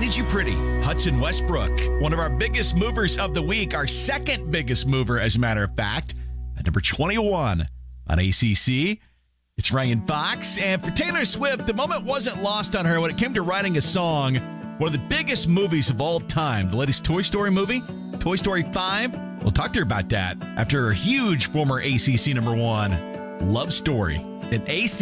Treated You Pretty, Hudson Westbrook, one of our biggest movers of the week, our second biggest mover, as a matter of fact, at number 21 on ACC. It's Ryan Fox, and for Taylor Swift, the moment wasn't lost on her when it came to writing a song. One of the biggest movies of all time, the latest Toy Story movie, Toy Story 5. We'll talk to her about that after her huge former ACC number 1 love story. An ACC